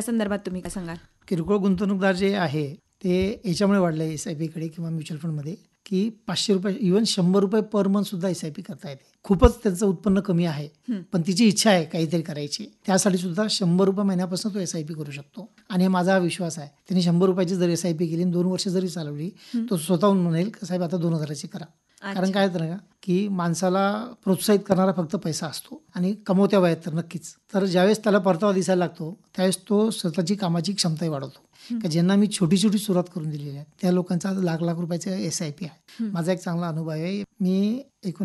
संदर्भात तुम्ही काय सांगाल? किरकोळ गुंतवणूकदार जे आहे ते याच्यामुळे वाढले SIP कडे किंवा म्युच्युअल फंडमध्ये की ₹500 इव्हन ₹100 पर मंथ सुद्धा SIP करता येते. खूपच त्यांचं उत्पन्न कमी आहे पण तिची इच्छा आहे काहीतरी करायची, त्यासाठी सुद्धा ₹100 महिन्यापासून तो SIP करू शकतो. आणि माझा हा विश्वास आहे, त्यांनी ₹100 जर SIP केली 2 वर्ष जरी चालवली तो स्वतःहून म्हणेल की साहेब आता 2000ची करा. कारण काय तर ना की माणसाला प्रोत्साहित करणारा फक्त पैसा असतो आणि कमवत्या वयात तर नक्कीच. तर ज्यावेळेस त्याला परतावा दिसायला लागतो त्यावेळेस तो स्वतःची कामाची क्षमताही वाढवतो. की ज्यांना मी छोटी छोटी सुरुवात करून दिलेली आहे त्या लोकांचा लाख रुपयाचा SIP आहे. माझा एक चांगला अनुभव आहे. मी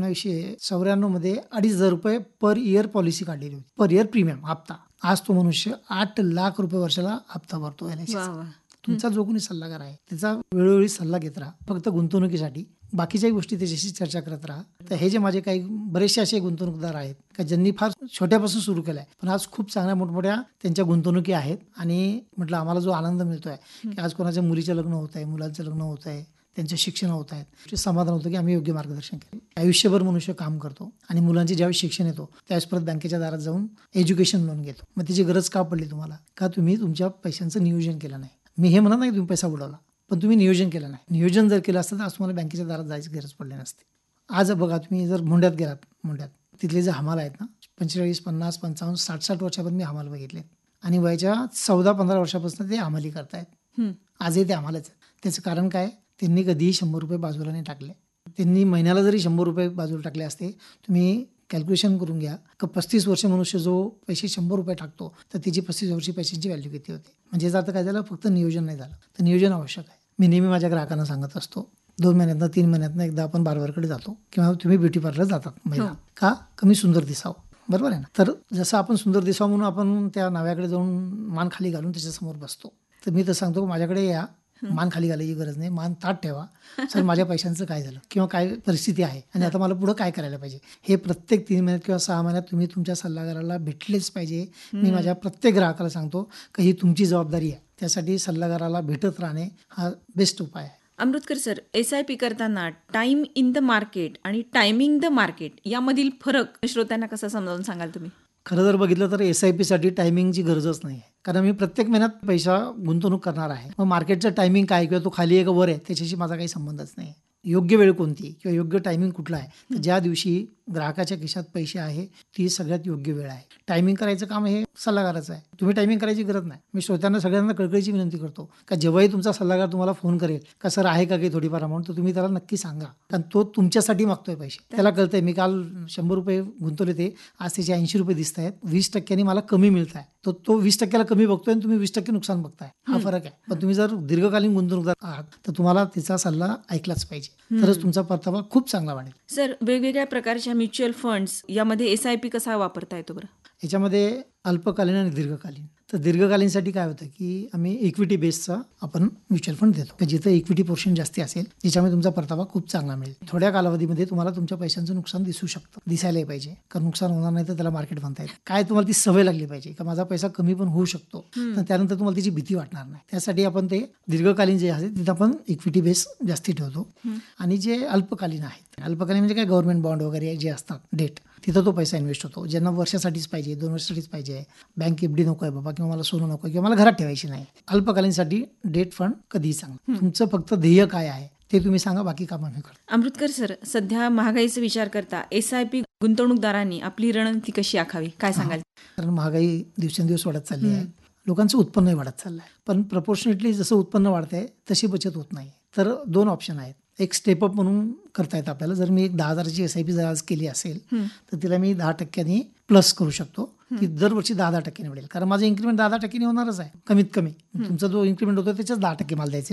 1994 मध्ये ₹2,500 पर इयर पॉलिसी काढलेली होती. पर इयर प्रीमियम हप्ता. आज तो मनुष्य ₹8 लाख वर्षाला हप्ता भरतो. तुमचा जो कोणी सल्लागार आहे त्याचा वेळोवेळी सल्ला घेत राहा, फक्त गुंतवणुकीसाठी बाकीच्याही गोष्टी त्याच्याशी चर्चा करत राहा. तर हे जे माझे काही बरेचसे असे गुंतवणूकदार आहेत का ज्यांनी फार छोट्यापासून सुरू केलंय पण आज खूप चांगल्या मोठमोठ्या त्यांच्या गुंतवणुकी आहेत. आणि म्हटलं आम्हाला जो आनंद मिळतोय की आज कोणाच्या मुलीचं लग्न होत आहे, मुलांचं लग्न होत आहे, त्यांचे शिक्षण होत आहेत, समाधान होतं की आम्ही योग्य मार्गदर्शन केलं. आयुष्यभर मनुष्य काम करतो आणि मुलांचे ज्यावेळेस शिक्षण येतो त्यावेळेस परत बँकेच्या दारात जाऊन एज्युकेशन लोन घेतो. मग त्याची गरज का पडली तुम्हाला? का तुम्ही तुमच्या पैशांचं नियोजन केलं नाही. मी हे म्हणत नाही तुम्ही पैसा बुडवला पण तुम्ही नियोजन केलं नाही. नियोजन जर केलं असतं तर आज तुम्हाला बँकेच्या दारात जायची गरज पडली नसते. आज बघा तुम्ही जर मोंढ्यात गेलात, मोंढ्यात तिथले जे हमाल आहेत ना 45, 50, 55, 60 वर्षापर्यंत मी हमाल बघितले आणि वयाच्या 14-15 वर्षापासून ते हमाली करतायत. आजही ते हमालच आहेत. त्याचं कारण काय? त्यांनी कधीही ₹100 बाजूला नाही टाकले. त्यांनी महिन्याला जरी ₹100 बाजूला टाकले असते, तुम्ही कॅल्क्युलेशन करून घ्या की 35 वर्ष मनुष्य जो पैसे ₹100 टाकतो तर त्याची 35 वर्षी पैशांची व्हॅल्यू किती होते. म्हणजे जातं काय झालं, फक्त नियोजन नाही झालं. तर नियोजन आवश्यक आहे. मी नेहमी माझ्या ग्राहकांना सांगत असतो 2 महिन्यातनं 3 महिन्यातनं एकदा आपण बार्बरकडे जातो किंवा तुम्ही ब्युटी पार्लर जातात महिला का कमी सुंदर दिसावं, बरोबर आहे ना. तर जसं आपण सुंदर दिसावं म्हणून आपण त्या नव्याकडे जाऊन मान खाली घालून त्याच्यासमोर बसतो. तर मी तर सांगतो माझ्याकडे या, मान खाली घालायची गरज नाही, मान ताट ठेवा. सर माझ्या पैशांचं काय झालं किंवा काय परिस्थिती आहे आणि आता मला पुढं काय करायला पाहिजे हे प्रत्येक 3 महिन्यात किंवा 6 महिन्यात तुम्ही तुमच्या सल्लागाराला भेटलेच पाहिजे. मी माझ्या प्रत्येक ग्राहकाला सांगतो की ही तुमची जबाबदारी आहे. त्यासाठी सल्लागाराला भेटत राहणे हा बेस्ट उपाय आहे. अमृतकर सर, SIP करताना टाइम इन द मार्केट आणि टायमिंग द मार्केट यामधील फरक श्रोत्यांना कसा समजावून सांगाल तुम्ही? खरं जर बघितलं तर SIP साठी टायमिंगची गरजच नाही आहे. कारण मी प्रत्येक महिन्यात पैसा गुंतवणूक करणार आहे. मग मार्केटचं टायमिंग काय किंवा तो खाली आहे का वर आहे त्याच्याशी माझा काही संबंधच नाही. योग्य वेळ कोणती किंवा योग्य टायमिंग कुठला आहे तर ज्या दिवशी ग्राहकाच्या खिशात पैसे आहे ती सगळ्यात योग्य वेळ आहे. टायमिंग करायचं काम हे सल्लागाराचं आहे. तुम्ही टायमिंग करायची गरज नाही. मी श्रोत्यांना सगळ्यांना कळकळीची विनंती करतो का जेव्हाही तुमचा सल्लागार तुम्हाला फोन करेल का सर आहे का काही थोडीफार अमाऊंट तर तुम्ही त्याला नक्की सांगा. कारण तो तुमच्यासाठी मागतोय पैसे. त्याला कळतंय मी काल ₹100 गुंतवले ते आज त्याचे ₹80 दिसत आहेत, 20% मला कमी मिळत आहे. तो 20% कमी बघतोय आणि तुम्ही 20% नुकसान बघताय. हा फरक आहे. पण तुम्ही जर दीर्घकालीन गुंतवणूकदार आहात तर तुम्हाला त्याचा सल्ला ऐकलाच पाहिजे. तरच तुमचा परतावा खूप चांगला वाढेल. सर, वेगवेगळ्या प्रकारच्या म्युच्युअल फंड्स यामध्ये SIP कसा वापरता येतो बरं? याच्यामध्ये अल्पकालीन आणि दीर्घकालीन. तर दीर्घकालीनसाठी काय होतं की आम्ही इक्विटी बेसचा आपण म्युच्युअल फंड देतो जिथं इक्विटी पोर्शन जास्ती असेल ज्याच्यामध्ये तुमचा परतावा खूप चांगला मिळेल. थोड्या कालावधीमध्ये तुम्हाला तुमच्या पैशांचं नुकसान दिसू शकतं, दिसायलाही पाहिजे. कारण नुकसान होणार नाही तर त्याला मार्केट म्हणता येईल. काय तुम्हाला ती सवय लागली पाहिजे का माझा पैसा कमी पण होऊ शकतो तर त्यानंतर तुम्हाला त्याची भीती वाटणार नाही. त्यासाठी आपण ते दीर्घकालीन जे आहे तिथं आपण इक्विटी बेस जास्ती ठेवतो. आणि जे अल्पकालीन आहेत, अल्पकालीन म्हणजे काय गव्हर्नमेंट बॉन्ड वगैरे जे असतात डेट, तिथं तो पैसा इन्व्हेस्ट होतो. ज्यांना वर्षासाठीच पाहिजे, 2 वर्षासाठीच पाहिजे, बँक एफडी नको आहे बाबा किंवा मला सोनं नको किंवा मला घरात ठेवायची नाही, अल्पकालीनसाठी डेट फंड कधीही सांगा. तुमचं फक्त ध्येय काय आहे ते तुम्ही सांगा, बाकी काम आम्ही करतो. अमृतकर सर, सध्या महागाईचा विचार करता SIP गुंतवणूकदारांनी आपली रणनीती कशी आखावी काय सांगाल? कारण महागाई दिवसेंदिवस वाढत चालली आहे, लोकांचं उत्पन्नही वाढत चाललं आहे. पण प्रपोर्शनेटली जसं उत्पन्न वाढतंय तशी बचत होत नाही. तर 2 ऑप्शन आहेत. एक स्टेपअप म्हणून करता येतं आपल्याला. जर मी एक 10,000ची SIP जर आज केली असेल तर तिला मी 10% प्लस करू शकतो की दरवर्षी 10% मिळेल. कारण माझं इन्क्रीमेंट 10% होणारच आहे कमीत कमी. तुमचा जो इन्क्रीमेंट होतो त्याच्याच 10% मला द्यायचे.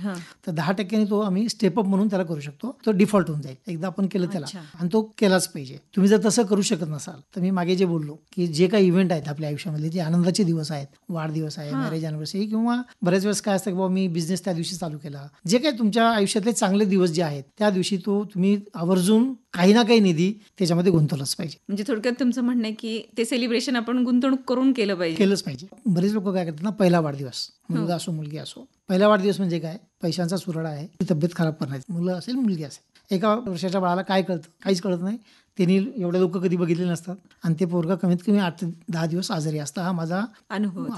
तर 10% तो आम्ही स्टेपअप म्हणून त्याला करू शकतो. तो डिफॉल्ट होऊन जाईल एकदा आपण केलं त्याला, आणि तो केलाच पाहिजे. तुम्ही जर तसं करू शकत नसाल तर मी मागे जे बोललो की जे काही इव्हेंट आहेत आपल्या आयुष्यामध्ये, जे आनंदाचे दिवस आहेत, वाढदिवस आहे, मॅरेज अॅनिव्हर्सरी किंवा बऱ्याच वेळेस काय असतं की बाबा मी बिझनेस त्या दिवशी चालू केला, जे काही तुमच्या आयुष्यातले चांगले दिवस जे आहेत त्या दिवशी तो तुम्ही आवर्जून काही ना काही निधी त्याच्यामध्ये गुंतवलंच पाहिजे. म्हणजे थोडक्यात तुमचं म्हणणं आहे की ते सेलिब्रेशन आपण गुंतवणूक करून केलंच पाहिजे. बरेच लोक काय करतात ना, पहिला वाढदिवस, मुलगा असो मुलगी असो, पहिला वाढदिवस म्हणजे काय, पैशांचा सुराडा आहे, तब्येत खराब करण्याची, मुलं असेल मुलगी असेल. 1 वर्षाच्या बाळाला काय कळतं, काहीच कळत नाही. त्यांनी एवढे लोक कधी बघितले नसतात आणि ते पोरगा कमीत कमी 8 ते 10 दिवस आजारी असतं. हा माझा अनुभव